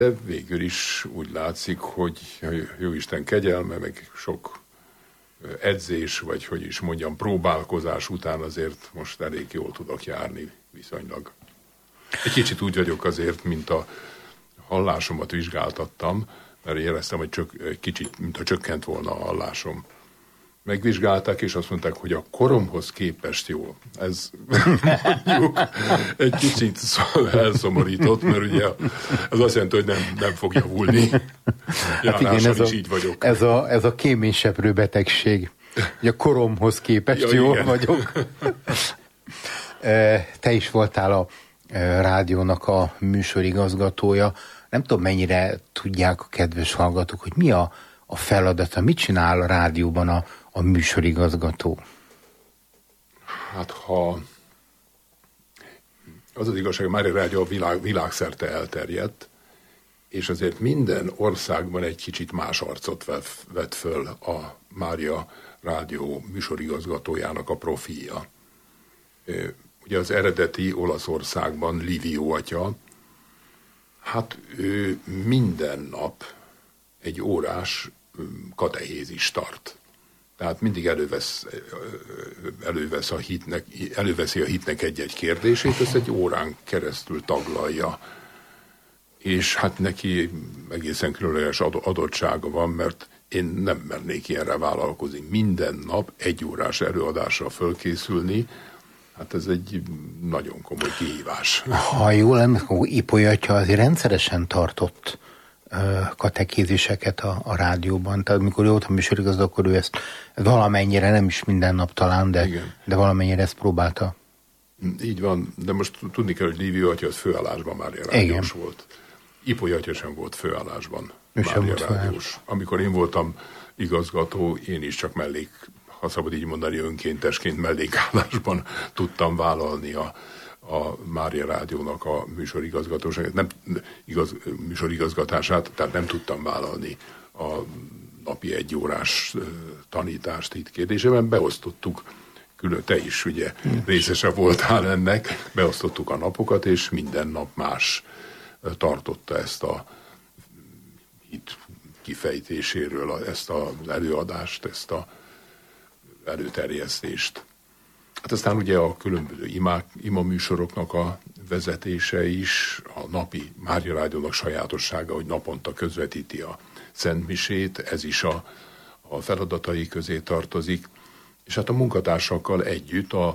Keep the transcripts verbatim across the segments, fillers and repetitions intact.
De végül is úgy látszik, hogy jóisten kegyelme, meg sok edzés, vagy hogy is mondjam, próbálkozás után azért most elég jól tudok járni viszonylag. Egy kicsit úgy vagyok azért, mint a hallásomat vizsgáltattam, mert éreztem, hogy csak egy kicsit, mint a csökkent volna a hallásom. Megvizsgálták, és azt mondták, hogy a koromhoz képest jó. Ez mondjuk egy kicsit elszomorított, mert ugye ez azt jelenti, hogy nem, nem fog javulni. Hát igen, ez is a, így vagyok. Ez a, ez a kéményseprő betegség. Hogy a koromhoz képest ja, jól igen. vagyok. Te is voltál a rádiónak a műsorigazgatója. Nem tudom, mennyire tudják a kedves hallgatók, hogy mi a, a feladata, mit csinál a rádióban a, a műsorigazgató? Hát ha az az igazság, hogy Mária Rádió a világ, világszerte elterjedt, és azért minden országban egy kicsit más arcot vett föl a Mária Rádió műsorigazgatójának a profilja. Ugye az eredeti Olaszországban Livio atya, hát ő minden nap egy órás katehézis tart. Tehát mindig elővesz, elővesz a hitnek, előveszi a hitnek egy-egy kérdését, ezt egy órán keresztül taglalja. És hát neki egészen különleges adottsága van, mert én nem mernék ilyenre vállalkozni. Minden nap egy órás előadásra fölkészülni, hát ez egy nagyon komoly kihívás. Ha jól emlékszem, Ipolyi atya azért rendszeresen tartott uh, katekéziseket a, a rádióban. Tehát amikor jó voltam műsorigazgató, akkor ő ezt valamennyire, nem is minden nap talán, de, de valamennyire ezt próbálta. Így van, de most tudni kell, hogy Livio atya az főállásban Mária Rádiós volt. Ipolyi atya sem volt főállásban Mária Rádiós. Amikor én voltam igazgató, én is csak mellék, ha szabad így mondani, önkéntesként mellékállásban tudtam vállalni a, a Mária Rádiónak a műsorigazgatóságát, nem igaz, műsorigazgatását, tehát nem tudtam vállalni a napi egy órás tanítást itt kérdésében, beosztottuk, külön te is ugye részese voltál ennek, beosztottuk a napokat, és minden nap más tartotta ezt a hit kifejtéséről, ezt az előadást, ezt a előterjesztést. Hát aztán ugye a különböző imák, imaműsoroknak a vezetése is, a napi Mária Rádiónak sajátossága, hogy naponta közvetíti a szentmisét, ez is a, a feladatai közé tartozik, és hát a munkatársakkal együtt a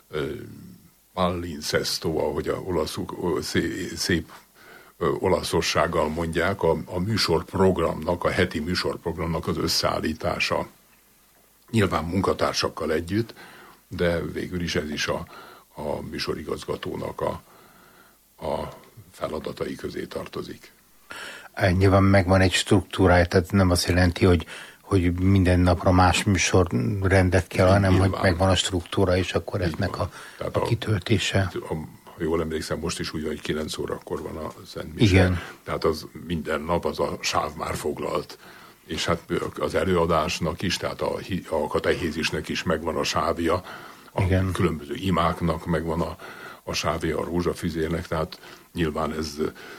palincesto, ahogy a olaszuk szép, szép olaszossággal mondják, a, a műsorprogramnak, a heti műsorprogramnak az összeállítása. Nyilván munkatársakkal együtt, de végül is ez is a, a műsorigazgatónak a, a feladatai közé tartozik. Nyilván megvan egy struktúrája, tehát nem azt jelenti, hogy, hogy minden napra más műsorrendet kell, hanem nyilván, hogy megvan a struktúra, és akkor ennek a, a kitöltése. A, a, ha jól emlékszem, most is úgy, hogy kilenc órakor van a Szent Mise. Igen. Tehát az minden nap az a sáv már foglalt. És hát az előadásnak is, tehát a, a katehézisnek is megvan a sávja, a igen. különböző imáknak megvan a, a sávja, a rózsafüzérnek, tehát nyilván ez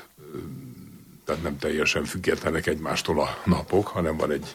tehát nem teljesen függetlenek egymástól a napok, hanem van egy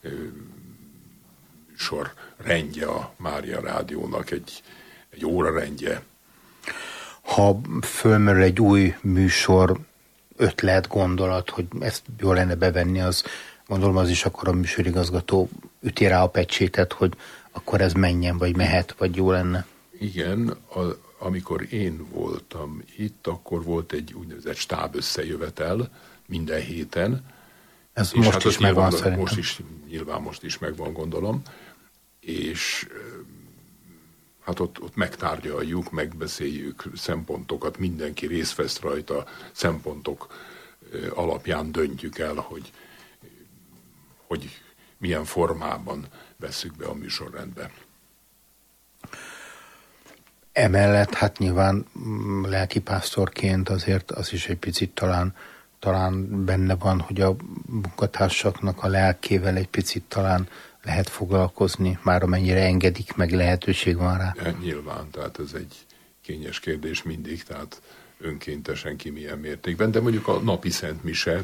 sor rendje a Mária Rádiónak, egy, egy óra rendje. Ha fölmerül egy új műsor, ötlet, gondolat, hogy ezt jó lenne bevenni, az gondolom az is akkor a műsorigazgató üti rá a pecsétet, hogy akkor ez menjen, vagy mehet, vagy jó lenne. Igen, a, amikor én voltam itt, akkor volt egy úgynevezett stáb összejövetel minden héten. Ez most hát is megvan szerintem. Most is, nyilván most is megvan, gondolom. És hát ott, ott megtárgyaljuk, megbeszéljük szempontokat, mindenki részt vesz rajta, szempontok alapján döntjük el, hogy hogy milyen formában vesszük be a műsorrendbe. Emellett hát nyilván lelkipásztorként azért az is egy picit talán, talán benne van, hogy a munkatársaknak a lelkével egy picit talán lehet foglalkozni, már amennyire engedik, meg lehetőség van rá. Ja, nyilván, tehát ez egy kényes kérdés mindig, tehát önkéntesen, ki milyen mértékben, de mondjuk a napi szentmise